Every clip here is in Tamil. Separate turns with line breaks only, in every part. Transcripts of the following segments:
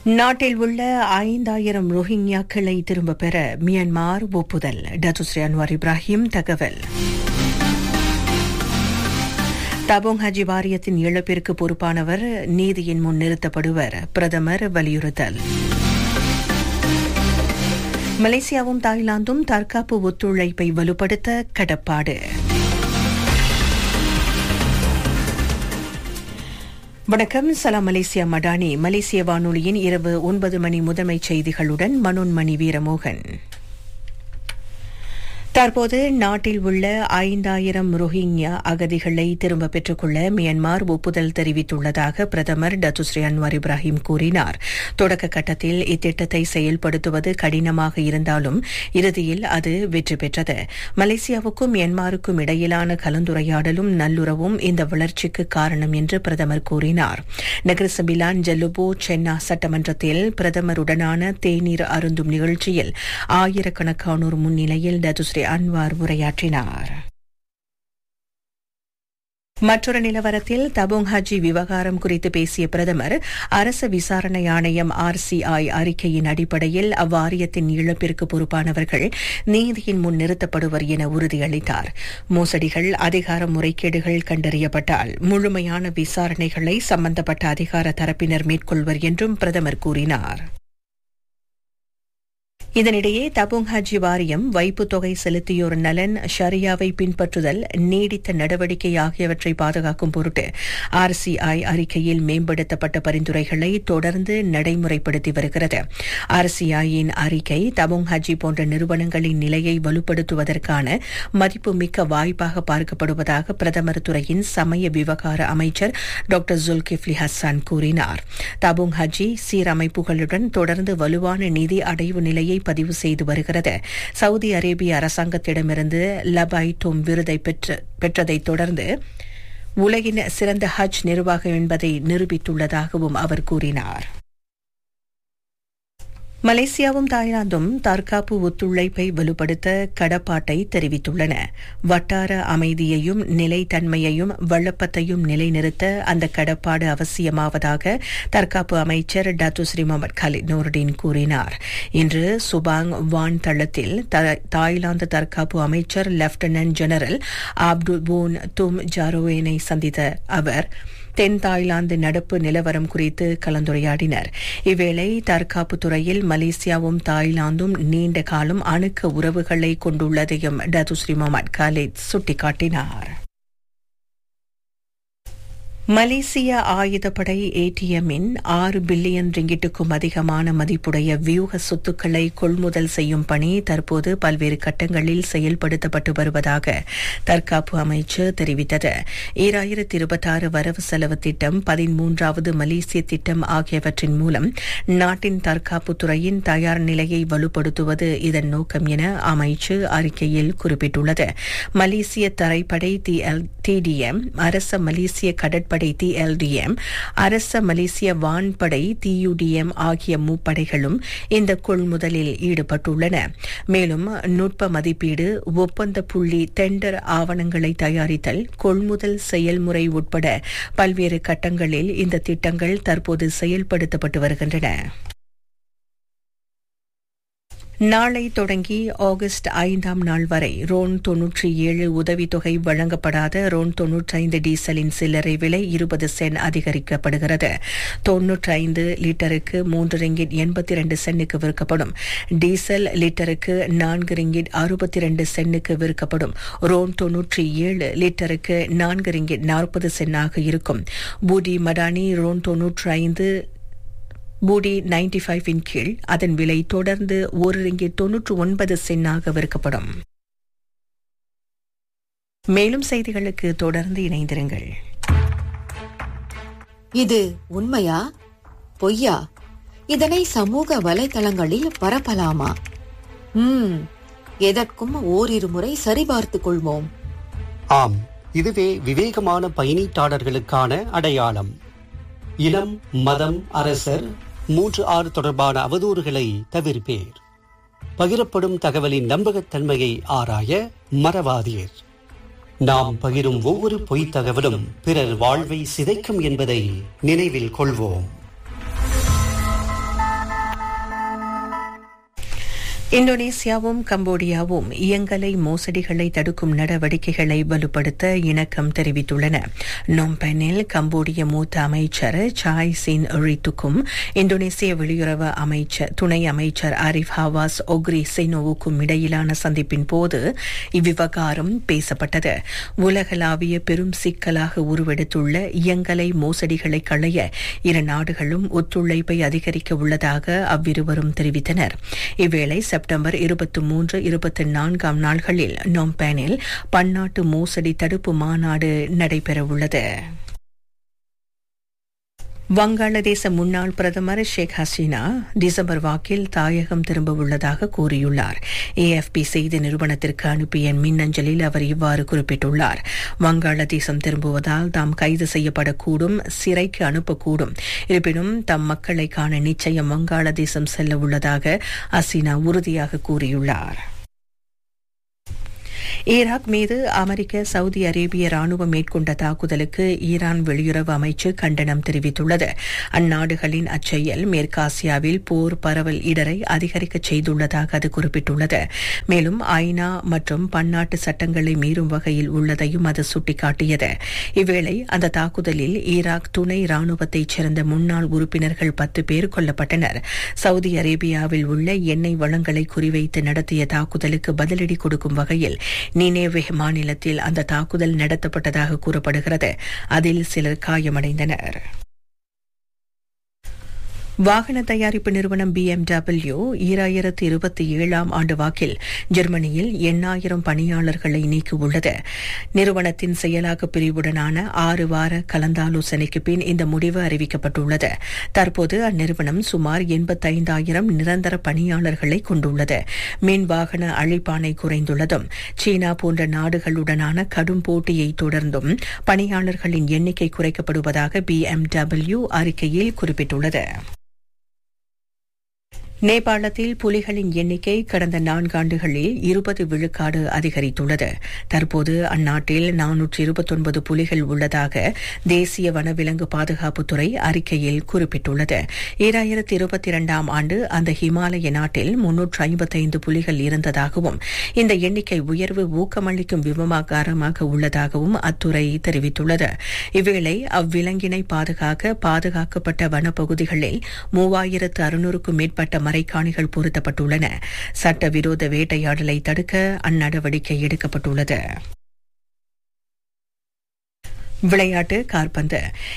நாட்டில் உள்ள 5000 ரோஹிங்யாக்களை திரும்பப் பெற மியான்மர் ஒப்புதல். டத்துஸ்ரீ அன்வார் இப்ராஹிம் தகவல். தபோங் ஹஜ் வாரியத்தின் இழப்பிற்கு பொறுப்பானவர் நீதியின் முன் நிறுத்தப்படுவர். பிரதமர் வலியுறுத்தல். மலேசியாவும் தாய்லாந்தும் தற்காப்பு ஒத்துழைப்பை வலுப்படுத்த கடப்பாடு. வணக்கம். சலாம் மலேசியா மடானி. மலேசிய வானொலியின் இரவு 9 மணி முதன்மைச் செய்திகளுடன் மனோன்மணி வீரமோகன். தற்போது நாட்டில் உள்ள 5000 ரோஹிங்யா அகதிகளை திரும்பப் பெற்றுக்கொள்ள மியான்மர் ஒப்புதல் தெரிவித்துள்ளதாக பிரதமர் டத்துஸ்ரீ அன்வார் இப்ராஹிம் கூறினார். தொடக்க கட்டத்தில் இத்திட்டத்தை செயல்படுத்துவது கடினமாக இருந்தாலும் இறுதியில் அது வெற்றி பெற்றது. மலேசியாவுக்கும் மியான்மருக்கும் இடையிலான கலந்துரையாடலும் நல்லுறவும் இந்த வளர்ச்சிக்கு காரணம் என்று பிரதமர் கூறினார். நகர் சபிலான் ஜல்லுபோ சென்னா சட்டமன்றத்தில் பிரதமருடனான தேநீர் அருந்தும் நிகழ்ச்சியில் ஆயிரக்கணக்கானோர் முன்னிலையில் டத்துஸ்ரீ அன்வார் உரையாற்றினார். மற்றொரு நிலவரத்தில் தபோங் ஹஜ் விவகாரம் குறித்து பேசிய பிரதமர், அரசு விசாரணை ஆணையம் RCI அறிக்கையின் அடிப்படையில் அவ்வாரியத்தின் இழப்பிற்கு பொறுப்பானவர்கள் நீதியின் முன் நிறுத்தப்படுவர் என உறுதியளித்தார். மோசடிகள், அதிகார முறைகேடுகள் கண்டறியப்பட்டால் முழுமையான விசாரணைகளை சம்பந்தப்பட்ட அதிகார தரப்பினர் மேற்கொள்வர் என்றும் பிரதமர் கூறினார். இதனிடையே தபோங் ஹஜ் வாரியம் வைப்புத் தொகை செலுத்தியோர் நலன், ஷரியாவை பின்பற்றுதல், நீடித்த நடவடிக்கை ஆகியவற்றை பாதுகாக்கும் பொருட்டு RCI அறிக்கையில் மேம்படுத்தப்பட்ட பரிந்துரைகளை தொடர்ந்து நடைமுறைப்படுத்தி வருகிறது. RCIயின் அறிக்கை தபோங் ஹஜ் போன்ற நிறுவனங்களின் நிலையை வலுப்படுத்துவதற்கான மதிப்புமிக்க வாய்ப்பாக பார்க்கப்படுவதாக பிரதமர் துறையின் சமய விவகார அமைச்சர் டாக்டர் ஜுல்கிஃப்லி ஹசான் கூறினார். தபோங் ஹஜ் சீரமைப்புகளுடன் தொடர்ந்து வலுவான நிதி அடைவு நிலையை பதிவு செய்து வருகிறது. சவுதி அரேபிய அரசாங்கத்திடமிருந்து லபாய் டோம் விருதை பெற்றதைத் தொடர்ந்து உலகின் சிறந்த ஹஜ் நிர்வாகம் என்பதை நிரூபித்துள்ளதாகவும் அவர் கூறினார். மலேசியாவும் தாய்லாந்தும் தற்காப்பு ஒத்துழைப்பை வலுப்படுத்த கடப்பாட்டை தெரிவித்துள்ளன. வட்டார அமைதியையும் நிலைத்தன்மையையும் வளப்பத்தையும் நிலைநிறுத்த அந்த கடப்பாடு அவசியமாவதாக தற்காப்பு அமைச்சர் டத்துஸ்ரீ முகமது காலித் நூருடீன் கூறினார். இன்று சுபாங் வான் தளத்தில் தாய்லாந்து தற்காப்பு அமைச்சர் லெப்டினன்ட் ஜெனரல் அப்துல் போன் தும் ஜாரோவேனை சந்தித்த அவர் தென் தாய்லாந்து நடப்பு நிலவரம் குறித்து கலந்துரையாடினர். இவ்வேளை தற்காப்பு துறையில் மலேசியாவும் தாய்லாந்தும் நீண்ட காலம் அணுக்க உறவுகளை கொண்டுள்ளதையும் டத்துஸ்ரீ முகமது காலித் சுட்டிக்காட்டினார். மலேசிய ஆயுதப்படை ATMின் 6 பில்லியன் ரிங்கிட்டுக்கும் அதிகமான மதிப்புடைய வியூக சொத்துக்களை கொள்முதல் செய்யும் பணி தற்போது பல்வேறு கட்டங்களில் செயல்படுத்தப்பட்டு வருவதாக தற்காப்பு அமைச்சு தெரிவித்தது. 2026 வரவு செலவு திட்டம், 13வது மலேசிய திட்டம் ஆகியவற்றின் மூலம் நாட்டின் தற்காப்பு துறையின் தயார் நிலையை வலுப்படுத்துவது இதன் நோக்கம் என அமைச்சு அறிக்கையில் குறிப்பிட்டுள்ளது. மலேசிய தரைப்படை TDM, அரச மலேசிய கடற்படை TLDM, அரச மலேசிய வான்படை TUDM ஆகிய முப்படைகளும் இந்த கொள்முதலில் ஈடுபட்டுள்ளன. மேலும் நுட்ப மதிப்பீடு, ஒப்பந்த புள்ளி, டெண்டர் ஆவணங்களை தயாரித்தல், கொள்முதல் செயல்முறை உட்பட பல்வேறு கட்டங்களில் இந்த திட்டங்கள் தற்போது செயல்படுத்தப்பட்டு வருகின்றன. நாளை தொடங்கி ஆகஸ்ட் 5ஆம் நாள் வரை ரோன் 97 உதவித்தொகை வழங்கப்படாத ரோன் 95 டீசலின் சில்லறை விலை 20 சென்ட் அதிகரிக்கப்படுகிறது. 95 லிட்டருக்கு 3 ரிங்கிட் 82 சென்னுக்கு விற்கப்படும். டீசல் லிட்டருக்கு 4 ரிங்கிட் 62 சென்னுக்கு விற்கப்படும். ரோன் 97 லிட்டருக்கு 4 ரிங்கிட் 40 சென்னாக இருக்கும். பூடி மடானி ரோன் 95 பூடி 95 கீழ் அதன் விலை தொடர்ந்து 1 ரிங்கிட் 99 சென்னாக விற்கப்படும். மேலும் செய்திகளுக்கு தொடர்ந்து இணைந்திருங்கள்.
இது உண்மையா பொய்யா? இதனை சமூக வலைதளங்களில் பரப்பலாமா? எதற்கும் ஓரிரு முறை சரிபார்த்துக் கொள்வோம்.
ஆம், இதுவே விவேகமான பயணீட்டாளர்களுக்கான அடையாளம். இனம், மதம், அரசர் 3-6 தொடர்பான அவதூறுகளை தவிர்ப்பேர். பகிரப்படும் தகவலின் நம்பகத்தன்மையை ஆராய மறவாதீர். நாம் பகிரும் ஒவ்வொரு பொய்த் தகவலும் பிறர் வாழ்வை சிதைக்கும் என்பதை நினைவில் கொள்வோம்.
இந்தோனேசியாவும் கம்போடியாவும் இயங்கலை மோசடிகளை தடுக்கும் நடவடிக்கைகளை வலுப்படுத்த இணக்கம் தெரிவித்துள்ளன. நோம்பெனில் கம்போடிய மூத்த அமைச்சர் சாய் சின் ரித்துக்கும் இந்தோனேசிய வெளியுறவு துணை அமைச்சர் ஆரிஃப் ஹவாஸ் ஒக்ரி செனோவுக்கும் இடையிலான சந்திப்பின் போது இவ்விவகாரம் பேசப்பட்டது. உலகளாவிய பெரும் சிக்கலாக உருவெடுத்துள்ள இயங்கலை மோசடிகளை களைய இரு நாடுகளும் ஒத்துழைப்பை அதிகரிக்க உள்ளதாக அவ்விருவரும் தெரிவித்தனர். இவ்வேளை செப்டம்பர் 23, 24 நாள்களில் நோம்பெனில் பன்னாட்டு மோசடி தடுப்பு மாநாடு நடைபெறவுள்ளது. வங்காளதேச முன்னாள் பிரதமர் ஷேக் ஹசீனா டிசம்பர் வாக்கில் தாயகம் திரும்ப உள்ளதாக கூறியுள்ளார். AFP செய்தி நிறுவனத்திற்கு அனுப்பிய மின்னஞ்சலில் அவர் இவ்வாறு குறிப்பிட்டுள்ளார். வங்காளதேசம் திரும்புவதால் தாம் கைது செய்யப்படக்கூடும், சிறைக்கு அனுப்பக்கூடும். இருப்பினும் தம் மக்களை காண நிச்சயம் வங்காளதேசம் செல்ல உள்ளதாக ஹசீனா உறுதியாக கூறியுள்ளார். ஈராக் மீது அமெரிக்க, சவுதி அரேபிய ராணுவம் மேற்கொண்ட தாக்குதலுக்கு ஈரான் வெளியுறவு அமைச்சு கண்டனம் தெரிவித்துள்ளது. அந்நாடுகளின் அச்செயல் மேற்காசியாவில் போர் பரவல் இடரை அதிகரிக்க செய்துள்ளதாக அது குறிப்பிட்டுள்ளது. மேலும் ஐநா மற்றும் பன்னாட்டு சட்டங்களை மீறும் வகையில் உள்ளதையும் அது சுட்டிக்காட்டியது. இவ்வேளை அந்த தாக்குதலில் ஈராக் துணை ராணுவத்தைச் சேர்ந்த முன்னாள் உறுப்பினர்கள் 10 பேர் கொல்லப்பட்டனர். சவுதி அரேபியாவில் உள்ள எண்ணெய் வளங்களை குறிவைத்து நடத்திய தாக்குதலுக்கு பதிலடி கொடுக்கும் வகையில் நினேவே மாநிலத்தில் அந்த தாக்குதல் நடத்தப்பட்டதாக கூறப்படுகிறது. அதில் சிலர் காயமடைந்தனர். வாகன தயாரிப்பு நிறுவனம் BMW 2027 ஆண்டு வாக்கில் ஜெர்மனியில் 8,000 பணியாளர்களை நீக்கியுள்ளது. நிறுவனத்தின் செயலாக்க பிரிவுடனான 6 வார கலந்தாலோசனைக்கு பின் இந்த முடிவு அறிவிக்கப்பட்டுள்ளது. தற்போது அந்நிறுவனம் சுமார் 85,000 நிரந்தர பணியாளர்களை கொண்டுள்ளது. மின் வாகன அழிப்பானை குறைந்துள்ளதும் சீனா போன்ற நாடுகளுடனான கடும் போட்டியை தொடர்ந்தும் பணியாளர்களின் எண்ணிக்கை குறைக்கப்படுவதாக BMW அறிக்கையில் குறிப்பிட்டுள்ளது. நேபாளத்தில் புலிகளின் எண்ணிக்கை கடந்த 4 ஆண்டுகளில் 20 விழுக்காடு அதிகரித்துள்ளது. தற்போது அந்நாட்டில் 429 புலிகள் உள்ளதாக தேசிய வனவிலங்கு பாதுகாப்புத்துறை அறிக்கையில் குறிப்பிட்டுள்ளது. 2022 ஆண்டு அந்த ஹிமாலய நாட்டில் 355 புலிகள் இருந்ததாகவும் இந்த எண்ணிக்கை உயர்வு ஊக்கமளிக்கும் விவகாரமாக உள்ளதாகவும் அத்துறை தெரிவித்துள்ளது. இவ்வேளை அவ்விலங்கினை பாதுகாக்கப்பட்ட வனப்பகுதிகளில் 3600க்கும் மேற்பட்ட மரைக்காணிகள் பொருத்தப்பட்டுள்ளன. சட்டவிரோத வேட்டையாடலை தடுக்க அந்நடவடிக்கை எடுக்கப்பட்டுள்ளது. விளையாட்டு கால்பந்து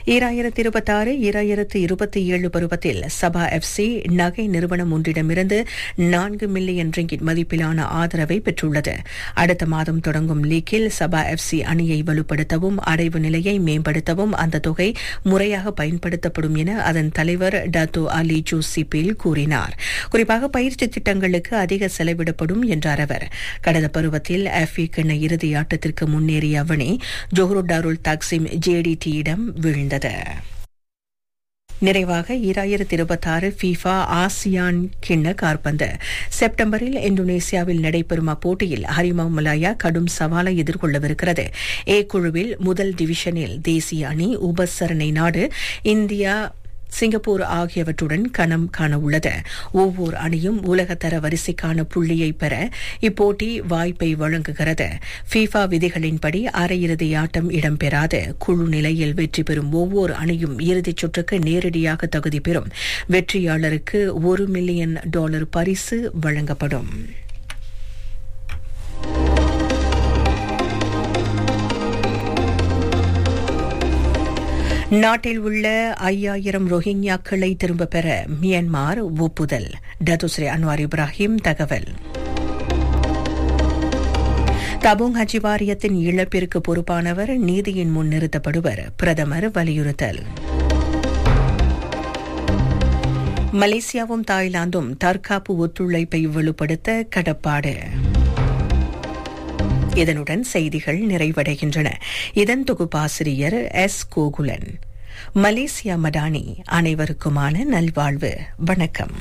2026-2027 பருவத்தில் சபா FC நகை நிறுவனம் ஒன்றிடமிருந்து 4 மில்லியன் ரிங்கிட் மதிப்பிலான ஆதரவை பெற்றுள்ளது. அடுத்த மாதம் தொடங்கும் லீக்கில் சபா FC அணியை வலுப்படுத்தவும் அடைவு நிலையை மேம்படுத்தவும் அந்த தொகை முறையாக பயன்படுத்தப்படும் என அதன் தலைவர் டத்தோ அலி ஜூசிபில் கூறினார். குறிப்பாக பயிற்சி திட்டங்களுக்கு அதிக செலவிடப்படும் என்றார் அவர். கடந்த பருவத்தில் FA கிண்ண இறுதி ஆட்டத்திற்கு முன்னேறிய அவ்வணி ஜோஹ்ரு டாருல் தக்ஸிம் JDT-யிடம் வீழ்ந்தது. நிறைவாக 2026 FIFA ஆசியான் கிண்ண கால்பந்து செப்டம்பரில் இந்தோனேசியாவில் நடைபெறும் அப்போட்டியில் ஹரிமாவ் மலாயா கடும் சவாலை எதிர்கொள்ளவிருக்கிறது. A குழுவில் முதல் டிவிஷனில் தேசிய அணி, உபசரணை நாடு இந்தியா, சிங்கப்பூர் ஆகியவற்றுடன் கணம் காண உள்ளது. ஒவ்வொரு அணியும் உலகத்தர வரிசைக்கான புள்ளியை பெற இப்போட்டி வாய்ப்பை வழங்குகிறது. FIFA விதிகளின்படி அரையிறுதி ஆட்டம் இடம்பெறாது. குழு நிலையில் வெற்றி பெறும் ஒவ்வொரு அணியும் இறுதிச் சுற்றுக்கு நேரடியாக தகுதி பெறும். வெற்றியாளருக்கு $1 மில்லியன் பரிசு வழங்கப்படும். நாட்டில் உள்ள 5000 ரோஹிங்யாக்களை திரும்பப் பெற மியான்மர் ஒப்புதல். டத்துஸ்ரீ அன்வார் இப்ராஹிம் தகவல். தபுங் ஹஜ் வாரியத்தின் இழப்பிற்கு பொறுப்பானவர் நீதியின் முன் நிறுத்தப்படுவர், பிரதமர் வலியுறுத்தல். மலேசியாவும் தாய்லாந்தும் தற்காப்பு ஒத்துழைப்பை வலுப்படுத்த கடப்பாடு. இதனுடன் செய்திகள் நிறைவடைகின்றன. இதன் தொகுப்பாசிரியர் S. கோகுலன். மலேசியா மடானி. அனைவருக்குமான நல்வாழ்வு. வணக்கம்.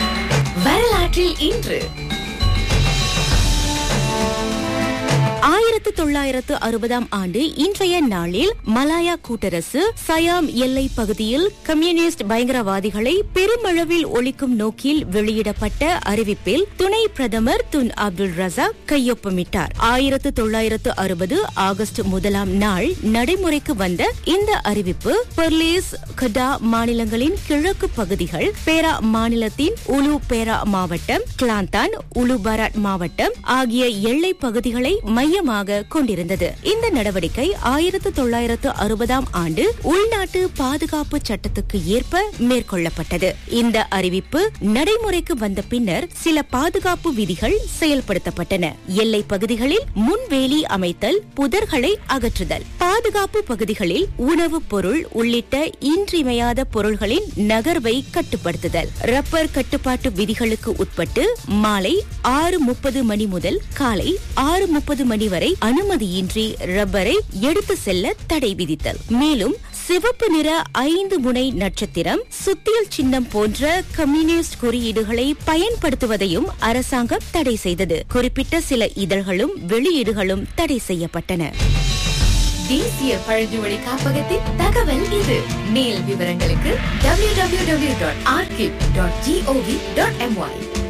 வரலாற்றில் இன்று 1960 ஆண்டு இன்றைய நாளில் மலாயா கூட்டரசு சயாம் எல்லை பகுதியில் கம்யூனிஸ்ட் பயங்கரவாதிகளை பெருமளவில் ஒழிக்கும் நோக்கில் வெளியிடப்பட்ட அறிவிப்பில் துணை பிரதமர் துன் அப்துல் ரசாக் கையொப்பமிட்டார். 1960 ஆகஸ்ட் 1 நாள் நடைமுறைக்கு வந்த இந்த அறிவிப்பு பெர்லிஸ், கடா மாநிலங்களின் கிழக்கு பகுதிகள், பேரா மாநிலத்தின் உலு பேரா மாவட்டம், கிளாந்தான், உலு பராட் மாவட்டம் ஆகிய எல்லை பகுதிகளை மையமாக கொண்டிருந்தது. இந்த நடவடிக்கை 1960 ஆண்டு உள்நாட்டு பாதுகாப்பு சட்டத்துக்கு ஏற்ப மேற்கொள்ளப்பட்டது. இந்த அறிவிப்பு நடைமுறைக்கு வந்த பின்னர் சில பாதுகாப்பு விதிகள் செயல்படுத்தப்பட்டன. எல்லை பகுதிகளில் முன்வேலி அமைத்தல், புதர்களை அகற்றுதல், பாதுகாப்பு பகுதிகளில் உணவுப் பொருள் உள்ளிட்ட இன்றியமையாத பொருள்களின் நகர்வை கட்டுப்படுத்துதல், ரப்பர் கட்டுப்பாட்டு விதிகளுக்கு உட்பட்டு மாலை 6:30 மணி முதல் காலை 6:30 மணி வரை அனுமதியின்றி ரப்பரை எடுத்து செல்ல தடை விதித்தல். மேலும் சிவப்பு நிற 5 முனை நட்சத்திரம், சுத்தியல் சின்னம் போன்ற கம்யூனிஸ்ட் குறியீடுகளை பயன்படுத்துவதையும் அரசாங்கம் தடை செய்தது. குறிப்பிட்ட சில இதழ்களும் வெளியீடுகளும் தடை செய்யப்பட்டன.
தேசிய பழங்குடி காப்பகத்தின் தகவல் இது. மேல் விவரங்களுக்கு www.archive.gov.my